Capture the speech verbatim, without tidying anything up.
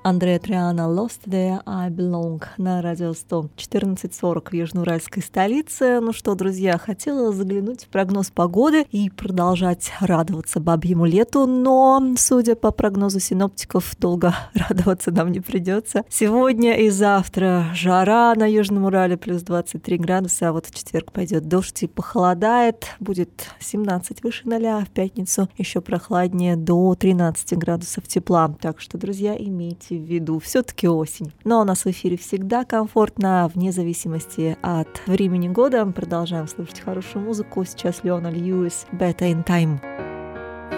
Андреа Триана «Lost There I Belong» на радио сто четырнадцать сорок в южноуральской столице. Ну что, друзья, хотела заглянуть в прогноз погоды и продолжать радоваться бабьему лету, но, судя по прогнозу синоптиков, долго радоваться нам не придется. Сегодня и завтра жара на Южном Урале плюс двадцать три градуса, а вот в четверг пойдет дождь и похолодает, будет семнадцать выше ноля, а в пятницу еще прохладнее до тринадцати градусов тепла. Так что, друзья, имейте в виду, все-таки осень. Но у нас в эфире всегда комфортно, вне зависимости от времени года. Продолжаем слушать хорошую музыку. Сейчас Леона Льюис «Better in Time».